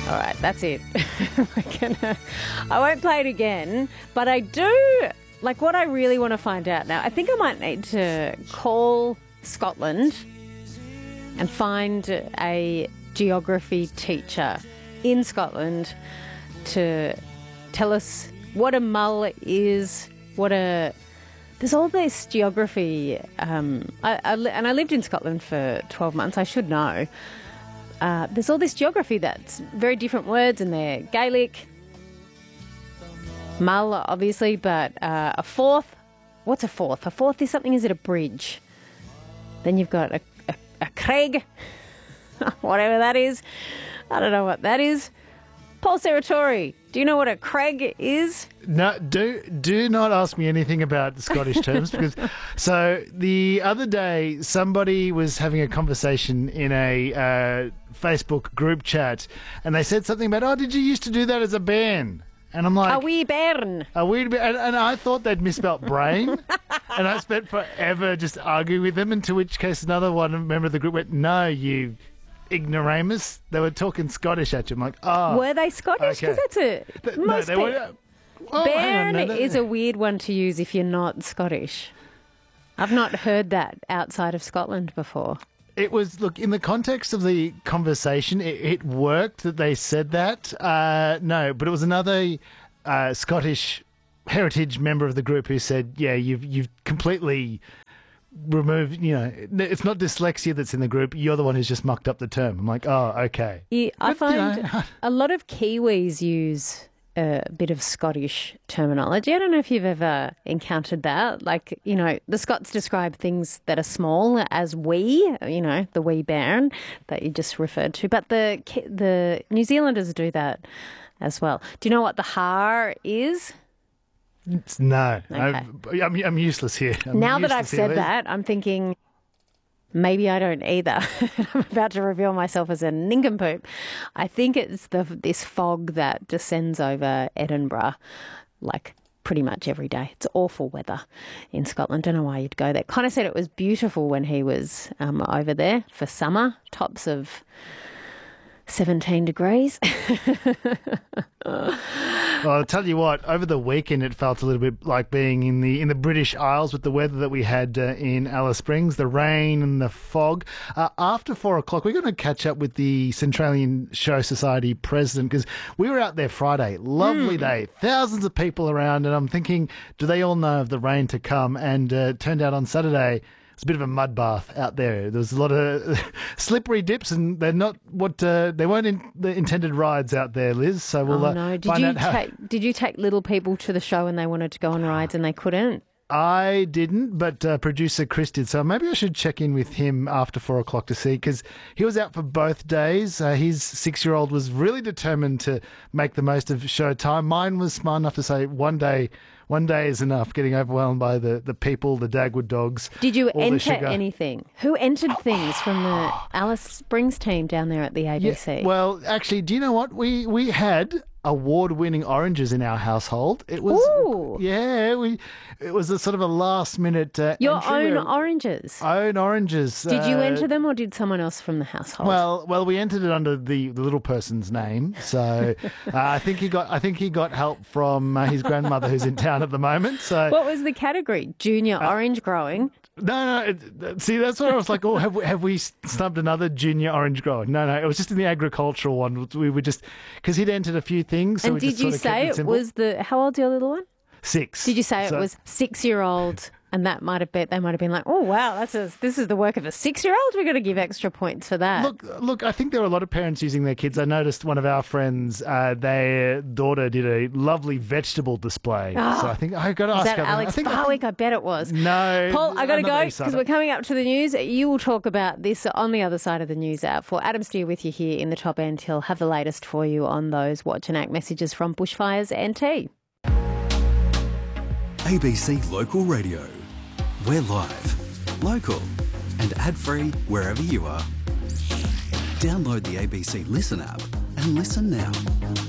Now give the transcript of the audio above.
All right, that's it. I won't play it again, but I do, like, what I really want to find out now, I think I might need to call Scotland and find a geography teacher in Scotland to tell us what a mull is, there's all this geography, and I lived in Scotland for 12 months, I should know. There's all this geography that's very different words in there. Gaelic, mull, obviously, but a fourth. What's a fourth? A fourth is something, is it a bridge? Then you've got a Craig, whatever that is. I don't know what that is. Paul Serratori, do you know what a Craig is? No, do not ask me anything about Scottish terms because so the other day somebody was having a conversation in a Facebook group chat and they said something about, did you used to do that as a bairn? And I'm like, a wee bairn. And I thought they'd misspelt brain. And I spent forever just arguing with them, and to which case another member of the group went, no, you ignoramus. They were talking Scottish at you. I'm like, were they Scottish? Because okay. That's No, they were. Bairn is a weird one to use if you're not Scottish. I've not heard that outside of Scotland before. It was, look, in the context of the conversation, it worked that they said that. No, but it was another Scottish heritage member of the group who said, yeah, you've completely removed, it's not dyslexia that's in the group. You're the one who's just mucked up the term. I'm like, oh, okay. Yeah, I find a lot of Kiwis use a bit of Scottish terminology. I don't know if you've ever encountered that. Like, the Scots describe things that are small as wee, the wee bairn that you just referred to. But the New Zealanders do that as well. Do you know what the har is? No. Okay. I'm useless here. Now that I've said that, I'm thinking maybe I don't either. I'm about to reveal myself as a nincompoop. I think it's this fog that descends over Edinburgh, like pretty much every day. It's awful weather in Scotland. Don't know why you'd go there. Connor said it was beautiful when he was over there for summer, tops of 17 degrees. Well, I'll tell you what, over the weekend it felt a little bit like being in the British Isles with the weather that we had in Alice Springs, the rain and the fog. After 4 o'clock, we're going to catch up with the Centralian Show Society president because we were out there Friday. Lovely day. Thousands of people around, and I'm thinking, do they all know of the rain to come? And turned out on Saturday, it's a bit of a mud bath out there. There was a lot of slippery dips, and they're not they weren't the intended rides out there, Liz. So we'll find out how. Did you take little people to the show and they wanted to go on rides and they couldn't? I didn't, but producer Chris did. So maybe I should check in with him after 4 o'clock to see, because he was out for both days. His 6-year-old was really determined to make the most of show time. Mine was smart enough to say one day is enough, getting overwhelmed by the people, the Dagwood dogs. Did you enter anything? Who entered things from the Alice Springs team down there at the ABC? Yeah, well, actually, do you know what? We had award-winning oranges in our household. It was, it was a sort of a last-minute Your own oranges? Own oranges. Did you enter them, or did someone else from the household? Well, we entered it under the little person's name. So I think he got help from his grandmother, who's in town at the moment. So what was the category? Junior orange growing. No. See, that's what I was like. Oh, have we snubbed another junior orange grower? No. It was just in the agricultural one. We were just because he'd entered a few things. So and did you say it was how old's your little one? 6. Did you say it was 6-year-old? And they might have been like, oh wow, this is the work of a 6-year-old. We're going to give extra points for that. Look, I think there are a lot of parents using their kids. I noticed one of our friends, their daughter did a lovely vegetable display. Oh, so I think I've got to ask. Is that Alex Barwick? I bet it was. No, Paul, I got to go because we're coming up to the news. You will talk about this on the other side of the news app. For Adam Steer with you here in the top end, he'll have the latest for you on those Watch and Act messages from Bushfires NT. ABC Local Radio. We're live, local and ad-free wherever you are. Download the ABC Listen app and listen now.